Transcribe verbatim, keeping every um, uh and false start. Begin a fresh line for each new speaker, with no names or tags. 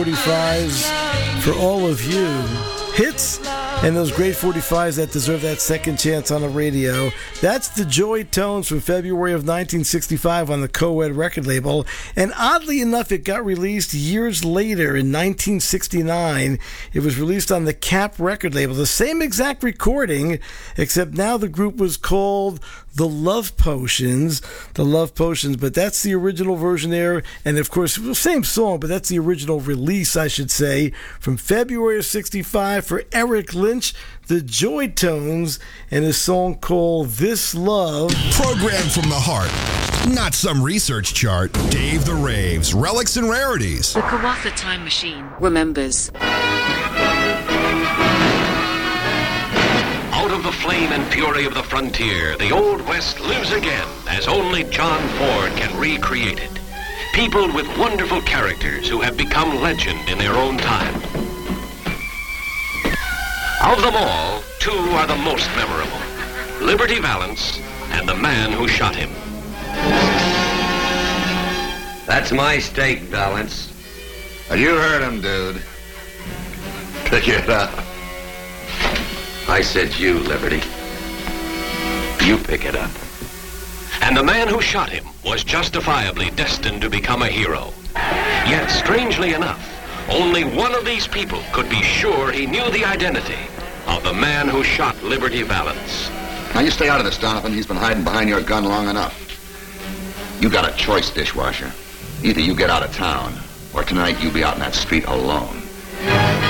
forty-fives for all of you. Hits and those great forty-fives that deserve that second chance on the radio. That's the Joy Tones from February of nineteen sixty-five on the Coed record label. And oddly enough, it got released years later in nineteen sixty-nine. It was released on the Cap record label. The same exact recording, except now the group was called The Love Potions. The Love Potions, but that's the original version there. And of course, the same song, but that's the original release, I should say, from February of sixty-five for Eric Lynch, the Joy Tones, and his song called This Love.
Programmed from the heart, not some research chart. Dave the Raves, Relics and Rarities.
The Kawatha Time Machine remembers.
Out of the flame and fury of the frontier, the Old West lives again as only John Ford can recreate it. People with wonderful characters who have become legend in their own time. Of them all, two are the most memorable. Liberty Valance and the man who shot him.
That's my steak, Valance.
Well, you heard him, dude. Pick it up.
I said you, Liberty. You pick it up.
And the man who shot him was justifiably destined to become a hero. Yet, strangely enough, only one of these people could be sure he knew the identity of the man who shot Liberty Valance.
Now, you stay out of this, Donovan. He's been hiding behind your gun long enough. You got a choice, dishwasher. Either you get out of town, or tonight you be out in that street alone.